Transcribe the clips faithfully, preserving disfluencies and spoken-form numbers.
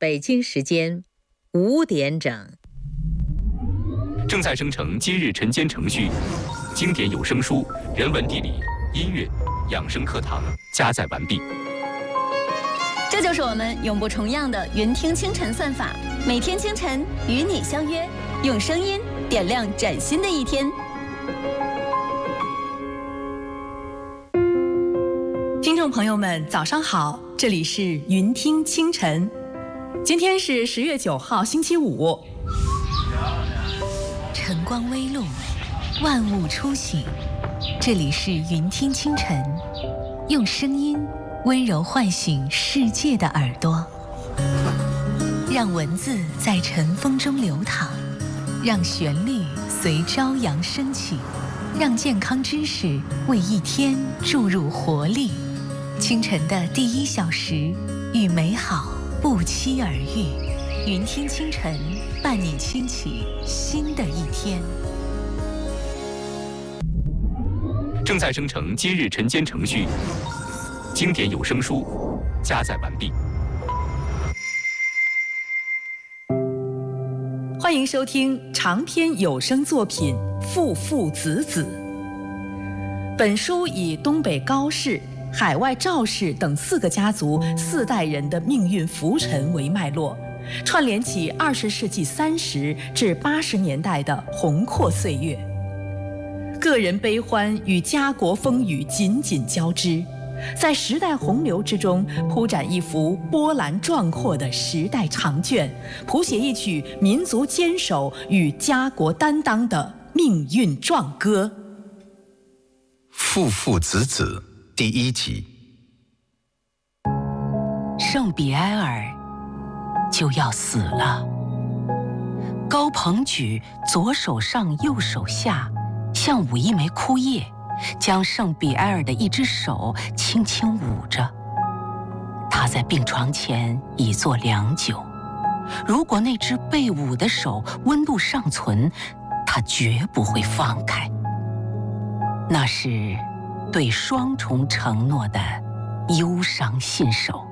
北京时间五点整。 正在生成今日晨间程序，经典有声书、人文地理、音乐、养生课堂加载完毕。 这就是我们永不重样的云听清晨算法，每天清晨与你相约，用声音点亮崭新的一天。 听众朋友们，早上好，这里是云听清晨，今天是十月九号，星期五。 晨光微露，万物初醒，这里是云听清晨，用声音温柔唤醒世界的耳朵，让文字在晨风中流淌，让旋律随朝阳升起，让健康知识为一天注入活力。清晨的第一小时，与美好不期而遇。云听清晨，伴你轻启新的一天。 正在生成今日晨间程序，经典有声书加载完毕。 欢迎收听长篇有声作品《父父子子》。本书以东北高氏、海外赵氏等四个家族四代人的命运浮沉为脉络，串联起二十世纪三十至八十年代的宏阔岁月，个人悲欢与家国风雨紧紧交织，在时代洪流之中铺展一幅波澜壮阔的时代长卷，谱写一曲民族坚守与家国担当的命运壮歌。 父父子子第一集。 圣比埃尔就要死了。高朋举左手上右手下，像舞一枚枯叶，将圣比埃尔的一只手轻轻捂着。他在病床前已做良久，如果那只被捂的手温度尚存，他绝不会放开。那是对双重承诺的忧伤信手。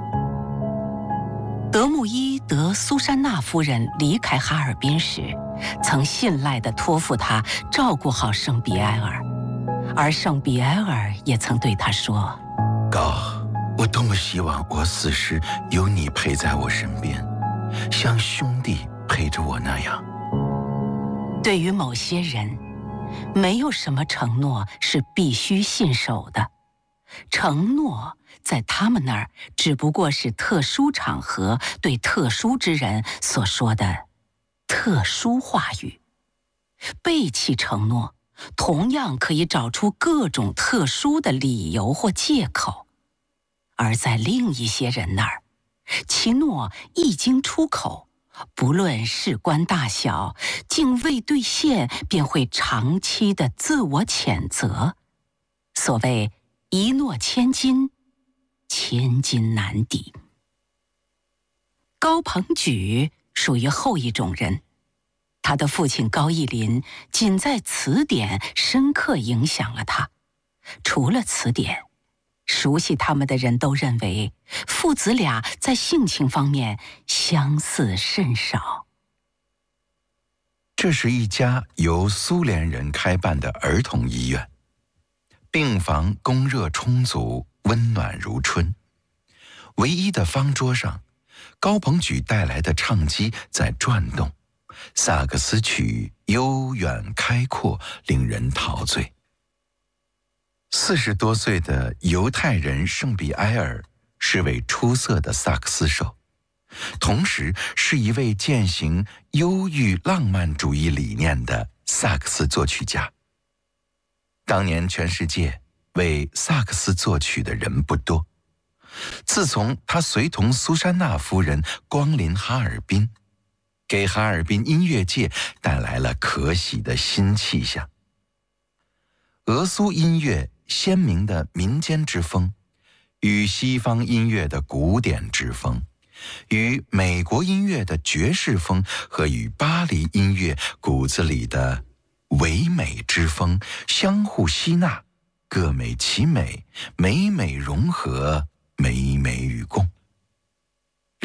德穆伊德苏珊娜夫人离开哈尔滨时，曾信赖地托付他照顾好圣比埃尔，而圣比埃尔也曾对他说： 高，我多么希望我死时有你陪在我身边，像兄弟陪着我那样。 对于某些人，没有什么承诺是必须信守的，承诺在他们那儿只不过是特殊场合对特殊之人所说的特殊话语。背弃承诺同样可以找出各种特殊的理由或借口，而在另一些人那儿，其诺一经出口，不论事关大小，竟未兑现，便会长期的自我谴责。所谓一诺千金，千金难抵。高朋举属于后一种人，他的父亲高义林仅在词典深刻影响了他。除了词典，熟悉他们的人都认为父子俩在性情方面相似甚少。 这是一家由苏联人开办的儿童医院，病房供热充足，温暖如春。唯一的方桌上，高朋举带来的唱机在转动，萨克斯曲悠远开阔，令人陶醉。四十多岁的犹太人圣比埃尔是位出色的萨克斯手，同时是一位践行忧郁浪漫主义理念的萨克斯作曲家。当年全世界为萨克斯作曲的人不多，自从他随同苏珊娜夫人光临哈尔滨，给哈尔滨音乐界带来了可喜的新气象。俄苏音乐鲜明的民间之风，与西方音乐的古典之风，与美国音乐的爵士风和与巴黎音乐骨子里的唯美之风相互吸纳，各美其美，美美融合，美美与共。流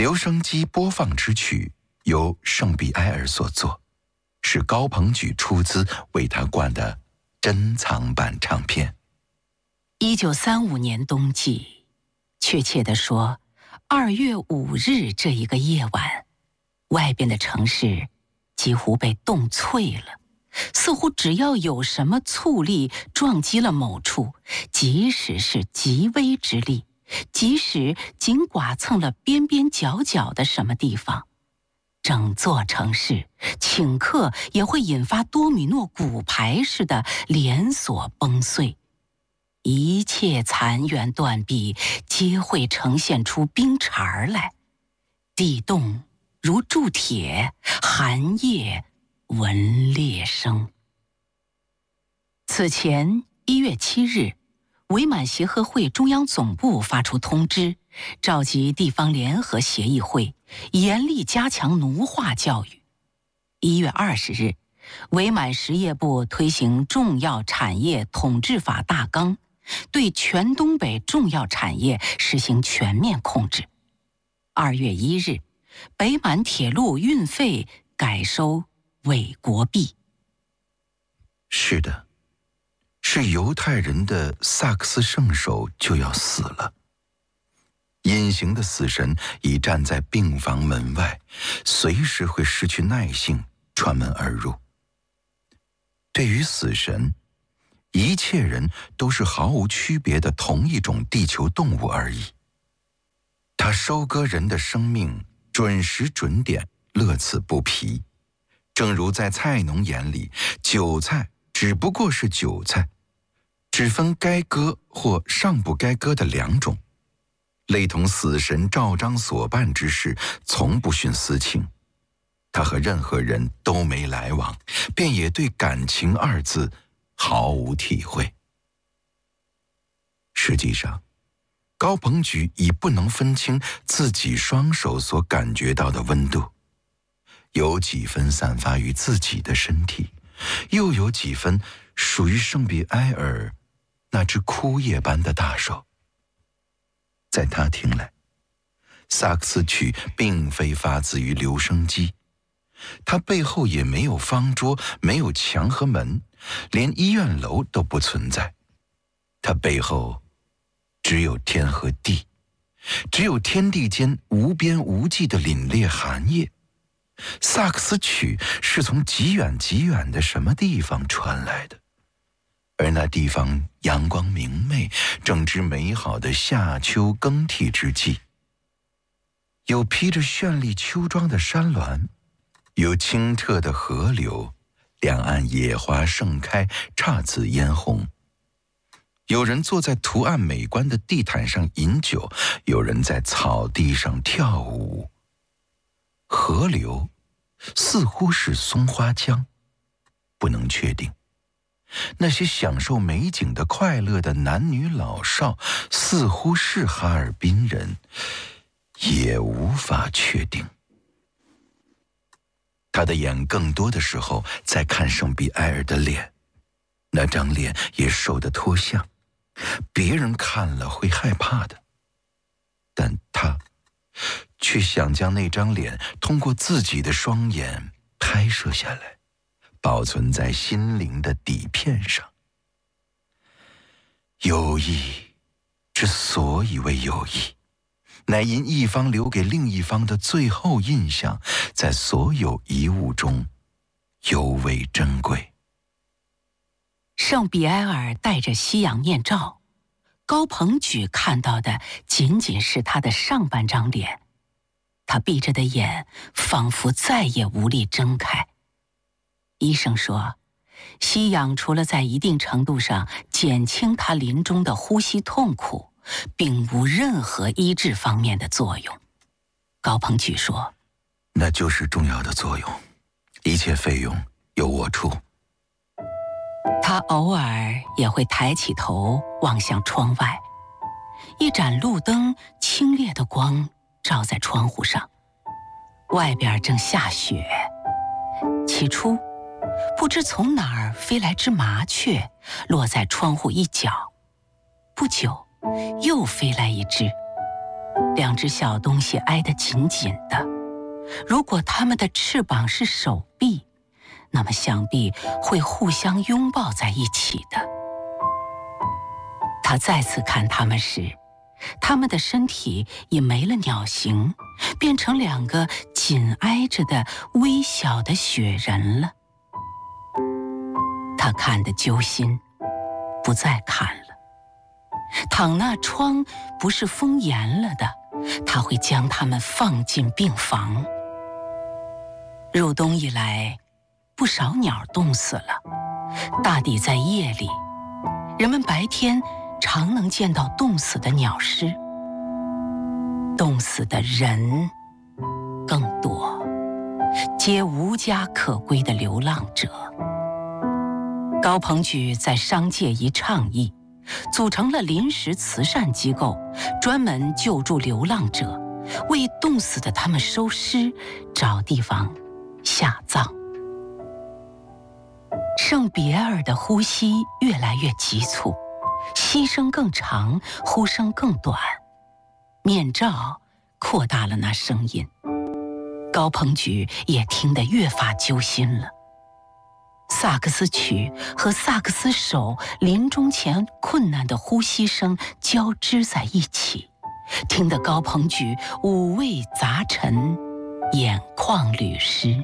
留声机播放之曲由圣比埃尔所作，是高朋举出资为他灌的珍藏版唱片。 一九三五年冬季，确切地说，二月五日这一个夜晚，外边的城市几乎被冻脆了，似乎只要有什么促力撞击了某处，即使是极微之力，即使仅剐蹭了边边角角的什么地方，整座城市顷刻也会引发多米诺骨牌似的连锁崩碎，一切残垣断壁皆会呈现出冰碴来，地动如铸铁，寒夜闻裂声。此前一月七日，伪满协和会中央总部发出通知，召集地方联合协议会，严厉加强奴化教育。一月二十日，伪满实业部推行重要产业统治法大纲，对全东北重要产业实行全面控制。二月一日，北满铁路运费改收伪国币。 是的，是犹太人的萨克斯圣手就要死了。隐形的死神已站在病房门外，随时会失去耐性穿门而入。对于死神，一切人都是毫无区别的同一种地球动物而已。他收割人的生命，准时准点，乐此不疲。正如在菜农眼里，韭菜只不过是韭菜，只分该割或尚不该割的两种。类同死神照章所办之事，从不徇私情。他和任何人都没来往，便也对感情二字毫无体会。实际上，高朋举已不能分清自己双手所感觉到的温度，有几分散发于自己的身体，又有几分属于圣比埃尔那只枯叶般的大手。在他听来，萨克斯曲并非发自于留声机，它背后也没有方桌，没有墙和门，连医院楼都不存在。它背后只有天和地，只有天地间无边无际的凛冽寒夜。萨克斯曲是从极远极远的什么地方传来的，而那地方阳光明媚，正值美好的夏秋更替之际。有披着绚丽秋装的山峦，有清澈的河流，两岸野花盛开，姹紫嫣红。有人坐在图案美观的地毯上饮酒，有人在草地上跳舞。河流似乎是松花江，不能确定。那些享受美景的快乐的男女老少，似乎是哈尔滨人，也无法确定。他的眼更多的时候在看圣比埃尔的脸，那张脸也瘦得脱相，别人看了会害怕的，但他却想将那张脸通过自己的双眼拍摄下来，保存在心灵的底片上。友谊之所以为友谊，乃因一方留给另一方的最后印象，在所有遗物中尤为珍贵。 圣比埃尔戴着西洋面罩，高朋举看到的仅仅是他的上半张脸，他闭着的眼仿佛再也无力睁开。医生说，吸氧除了在一定程度上减轻他临终的呼吸痛苦，并无任何医治方面的作用。高朋举说， 那就是重要的作用，一切费用由我出。 他偶尔也会抬起头望向窗外，一盏路灯清冽的光照在窗户上，外边正下雪。起初不知从哪儿飞来只麻雀，落在窗户一角。不久，又飞来一只。 两只小东西挨得紧紧的。如果它们的翅膀是手臂，那么想必会互相拥抱在一起的。他再次看它们时，它们的身体已没了鸟形，变成两个紧挨着的微小的雪人了。他看得揪心，不再看了。倘那疮不是封严了的，他会将它们放进病房。入冬以来，不少鸟冻死了，大抵在夜里，人们白天常能见到冻死的鸟尸，冻死的人更多，皆无家可归的流浪者。高朋举在商界一倡议，组成了临时慈善机构，专门救助流浪者，为冻死的他们收尸，找地方下葬。圣比埃尔的呼吸越来越急促，吸声更长，呼声更短，面罩扩大了那声音。高朋举也听得越发揪心了。萨克斯曲和萨克斯手临终前困难的呼吸声交织在一起，听得高朋举五味杂陈，眼眶捋湿。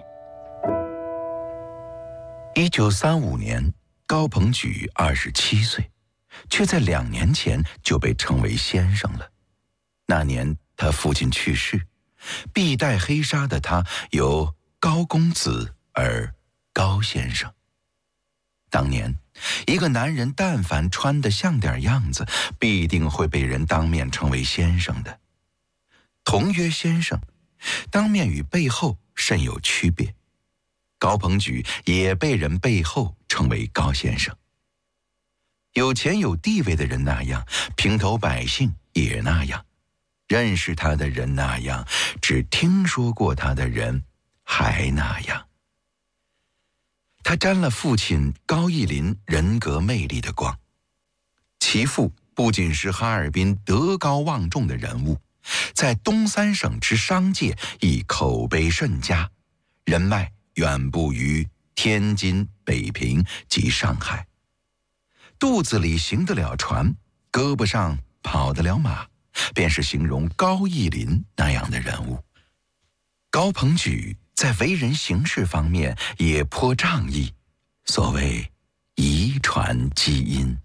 一九三五年，高朋举二十七岁，却在两年前就被称为先生了。那年他父亲去世，必戴黑纱的他由高公子而高先生。当年，一个男人但凡穿得像点样子，必定会被人当面称为先生的。同曰先生，当面与背后甚有区别。高朋举也被人背后称为高先生。有钱有地位的人那样，平头百姓也那样，认识他的人那样，只听说过他的人还那样。他沾了父亲高义林人格魅力的光。其父不仅是哈尔滨德高望重的人物，在东三省之商界亦口碑甚佳，人脉远布于天津、北平及上海。肚子里行得了船，胳膊上跑得了马，便是形容高义林那样的人物。高朋举在为人行事方面也颇仗义，所谓遗传基因。